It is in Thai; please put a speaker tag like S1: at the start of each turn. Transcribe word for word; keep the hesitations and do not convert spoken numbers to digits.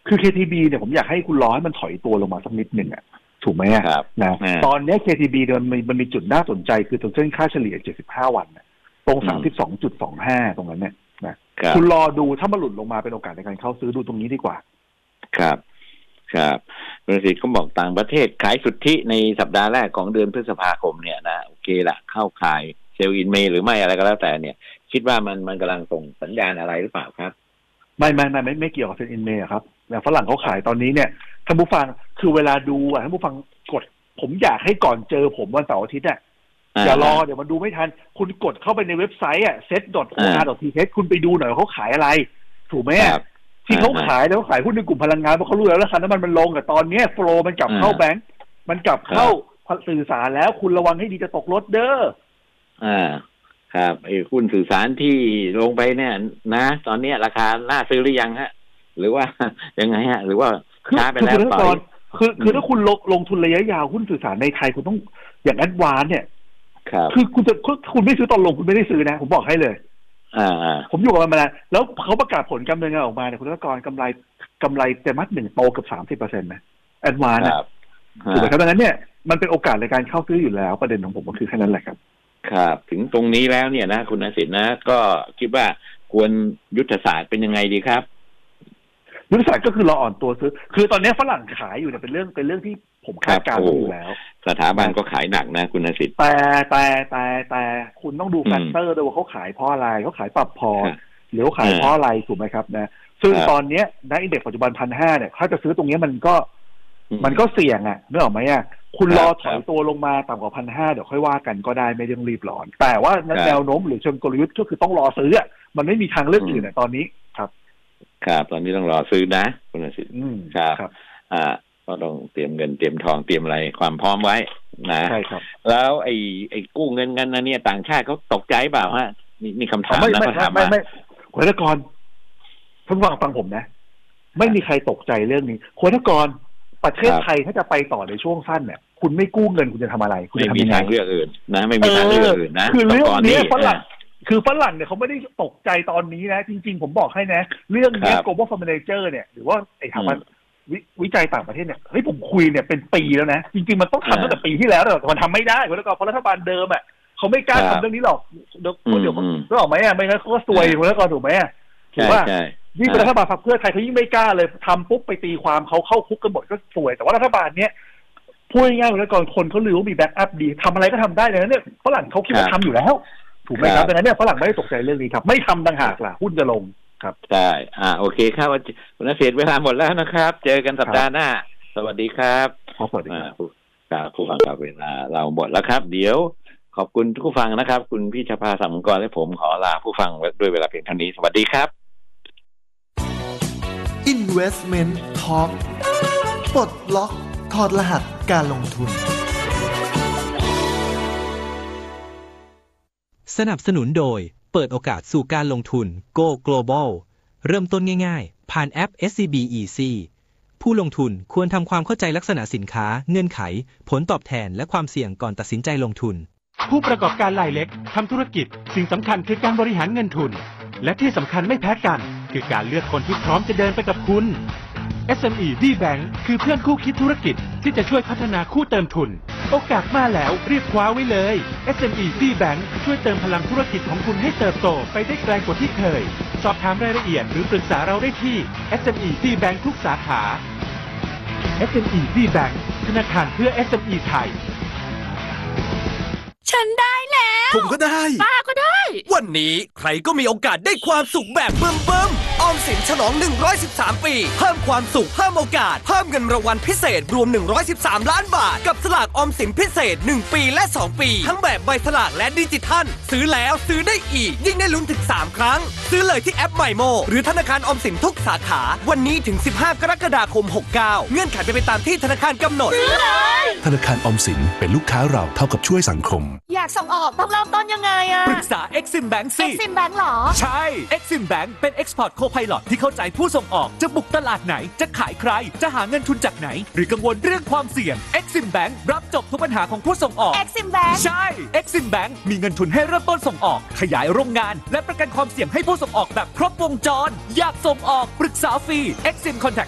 S1: คือ เค ที บี เนี่ยผมอยากให้คุณรอให้มันถอยตัวลงมาสักนิดหนึ่งอ่ะถูกไหมอ่ะนะตอนนี้ เค ที บี มันมีมันมีจุดน่าสนใจคือตรงเส้นค่าเฉลี่ยเจ็ดสิบห้าวันตรง สามสิบสองจุดสองห้า ตรงนั้นเนี่ยนะคุณรอดูถ้ามันหลุดลงมาเป็นโอกาสในการเข้าซื้อดูตรงนี้ดีกว่า
S2: ครับครับบริษัทเขาบอกต่างประเทศขายสุทธิในสัปดาห์แรกของเดือนพฤษภาคมเนี่ยนะโอเคละเข้าขายเซลล์อินเมย์หรือไม่อะไรก็แล้วแต่เนี่ยคิดว่ามันมันกำลังส่งสัญญาณอะไรหรือเปล่าครับ
S1: ไม่ไม่ไม่ไม่ไม่เกี่ยวกับเซลล์อินเมย์ครับแต่ฝรั่งเขาขายตอนนี้เนี่ยท่านผู้ฟังคือเวลาดูอ่ะท่านผู้ฟังกดผมอยากให้ก่อนเจอผมวันเสาร์อาทิตย์อ่ะอย่ารอเดี๋ยวมันดูไม่ทันคุณกดเข้าไปในเว็บไซต์อ่ะ เซ็ต ดอท โอ อาร์ ดอท ที เอช คุณไปดูหน่อยเขาขายอะไรถูกไหมที่เขาขายแล้วเขาขายหุ้นในกลุ่มพลังงานเพราะเขารู้แล้วราคาน้ำมันมันลงแต่ตอนนี้โฟลว์มันกลับเข้าแบงก์มันกลับเข้าสื่อสารแล้วคุณระวังให้ดีจะตกรถเด้อ
S2: อ่าครับไอ้หุ้นสื่อสารที่ลงไปเนี่ยนะตอนนี้ราคาน่าซื้อหรือยังฮะหรือว่ายังไงฮะหรือว่าช้าไปแล้ว
S1: ต่อคือคือถ้าคุณลงลงทุนระยะยาวหุ้นสื่อสารในไทยคุณต้องอย่างแอดวานซ์เนี่ยคือคุณจะคุณไม่ซื้อตอนลงคุณไม่ได้ซื้อนะผมบอกให้เลย
S2: อ่า
S1: ผมอยู่กับมันมานานแล้วเขาประกาศผลการดำเนินงานออกมาเนี่ยคุณธนกรกำไรกำไรไตรมาสหนึ่งโตเกือบสามสิบเปอร์เซ็นต์นะแอดวานซ์นะถูกไหมครับดังนั้นเนี่ยมันเป็นโอกาสในการเข้าซื้ออยู่แล้วประเด็นของผมก็คือแค่นั้นแหละครับ
S2: ครับถึงตรงนี้แล้วเนี่ยนะคุณอาศิษย์นะก็คิดว่าควรยุทธศาสตร์เป็นยังไงดีครับ
S1: ยุทธศาสตร์ก็คือเราอ่อนตัวซื้อคือตอนนี้ฝรั่งขายอยู่เนี่ยเป็นเรื่องเป็นเรื่องที่ผมคาดการณ์อยู่แล้ว
S2: สถาบันก็ขายหนักนะคุณอาศิษย์
S1: แต่แต่แต่แต่คุณต้องดูแฟกเตอร์ด้วยว่าเขาขายเพราะอะไรเขาขายปรับพอร์ตหรือเขาขายเพราะอะไรถูกไหมครับนะซึ่งตอนนี้ในอินเด็กซ์ปัจจุบันพันห้าเนี่ยถ้าจะซื้อตรงนี้มันก็มันก็เสี่ยงอ่ะนึกออกไหมอ่ะคุณรอถอยตัวลงมาต่ำกว่าพันห้าเดี๋ยวค่อยว่ากันก็ได้ไม่ต้องรีบร้อนแต่ว่าแนวโน้มหรือเชิงกลยุทธ์ก็คือต้องรอซื้ออ่ะมันไม่มีทางเลือกอื่นในตอนนี้ครับ
S2: ครับตอนนี้ต้องรอซื้อนะคุณอาศิษย์ครับอ่าก็ต้องเตรียมเงินเตรียมทองเตรียมอะไรความพร้อมไว้นะ
S1: ใช่ครับ
S2: แล้วไอ้ไอ้กู้เงินกันนะเนี่ยต่างชาติเขาตกใจเปล่าฮะนี่นี่คำถามนะ
S1: เขาถามว่าคุณธนกรท่านฟังฟังผมนะไม่มีใครตกใจเรื่องนี้คุณธนกรประเทศไทยถ้าจะไปต่อในช่วงสั้นเนี่ยคุณไม่กู้เงินคุณจะทำอะไรคุณจะทำยังไง
S2: ไม่มีทางเลือกอื่นนะไม่มีทางเลือกอื่นนะ
S1: คือเรื่องนี้ฝรั่งคือฝรั่งเนี่ยเขาไม่ได้ตกใจตอนนี้นะจริงๆผมบอกให้นะเรื่องนี้ global fund manager เนี่ยหรือว่าไอ้ถามว่าวิจัยต่างประเทศเนี่ยเฮ้ยผมคุยเนี่ยเป็นปีแล้วนะจริงๆมันต้องทำตั้งแต่ปีที่แล้วแต่มันทำไม่ได้แล้วก็เพราะรัฐบาลเดิมอ่ะเขาไม่กล้าทำเรื่องนี้หรอกเดี๋ยวเดี๋ยวเขาออกไหมอ่ะไม่งั้นเขาก็ซวยแล้วก็ถูกไหมอ่ะถูกว่ายิ่งเป็นรัฐบาลพรรคเพื่อไทยเขายิ่งไม่กล้าเลยทำปุ๊บไปตีความเขาเข้าคุกกันหมดก็ซวยแต่ว่ารัฐบาลเนี้ยพูดง่ายๆแล้วก่อนคนเขาลือว่ามีแบ็กอัพดีทำอะไรก็ทำได้เลยนะเนี่ยฝรั่งเขาคิดว่าทำอยู่แล้วถูกไหมครับดังนั้นเนี่ยฝรั่งไม่ได้ตกใจเรื่องนี้ครับไม่ทำต่างหากล่ะหุ้นจะลงครับ
S2: ใช่อ่าโอเคครับคุณเศรษฐ์เวลาหมดแล้วนะครับเจอกันสัปดาห์หน้าสวัสดีครับ
S1: สวัสดีครับ
S2: ผู้ฟังครับเวลาเราหมดแล้วครับเดี๋ยวขอบคุณทุกผู้ฟังนะครับคุณพี่ชภา สัมมังกรและผมขอลาผู้ฟังด้วยเวลาเพียงเท่านี้สวัสดีครับ
S3: Investment Talk ปลดล็อกถอดรหัสการลงทุน
S4: สนับสนุนโดยเปิดโอกาสสู่การลงทุน Go Global เริ่มต้นง่ายๆผ่านแอป เอส ซี บี Easy ผู้ลงทุนควรทำความเข้าใจลักษณะสินค้าเงื่อนไขผลตอบแทนและความเสี่ยงก่อนตัดสินใจลงทุน
S5: ผู้ประกอบการรายเล็กทำธุรกิจสิ่งสำคัญคือการบริหารเงินทุนและที่สำคัญไม่แพ้กันคือการเลือกคนที่พร้อมจะเดินไปกับคุณ เอส เอ็ม อี D-Bank คือเพื่อนคู่คิดธุรกิจที่จะช่วยพัฒนาคู่เติมทุนโอกาสมาแล้วรีบคว้าไว้เลย เอส เอ็ม อี D-Bank ช่วยเติมพลังธุรกิจของคุณให้เติบโตไปได้ไกลกว่าที่เคยสอบถามรายละเอียดหรือปรึกษาเราได้ที่ เอส เอ็ม อี D-Bank ทุกสาขา เอส เอ็ม อี D-Bank ธนาคารเพื่อ เอส เอ็ม อี ไทย
S6: ฉันได้แล้ว
S7: ผมก็ได้
S6: ป้าก็ได้
S7: วันนี้ใครก็มีโอกาสได้ความสุขแบบเบิ่มๆออมสินฉลองหนึ่งร้อยสิบสามปีเพิ่มความสุขเพิ่มโอกาสเพิ่มเงินรางวัลพิเศษรวมหนึ่งร้อยสิบสามล้านบาทกับสลากออมสินพิเศษหนึ่งปีและสองปีทั้งแบบใบสลากและดิจิทัลซื้อแล้วซื้อได้อีกยิ่งได้ลุ้นถึงสามครั้งซื้อเลยที่แอป MyMo หรือธนาคารออมสินทุกสาขาวันนี้ถึงสิบห้ากรกฎาคมหกเก้าเงื่อนไขเป็นไปตามที่ธนาคารกำหนด
S6: ซื้อเลย
S8: ธนาคารออมสินเป็นลูกค้าเราเท่ากับช่วยสังคม
S6: อยากส่งออกต้องเริ่มต้นยังไงอะ
S7: ปรึกษา Exim Bank สิ
S6: Exim Bank หรอ
S7: ใช่ Exim Bank เป็น Export Co-Pilot ที่เข้าใจผู้ส่งออกจะบุกตลาดไหนจะขายใครจะหาเงินทุนจากไหนหรือกังวลเรื่องความเสี่ยง Exim Bank รับจบทุกปัญหาของผู้ส่งออก
S6: Exim Bank
S7: ใช่ Exim Bank มีเงินทุนให้เริ่มต้นส่งออกขยายโรงงานและประกันความเสี่ยงให้ผู้ส่งออกแบบครบวงจรอยากส่งออกปรึกษาฟรี Exim Contact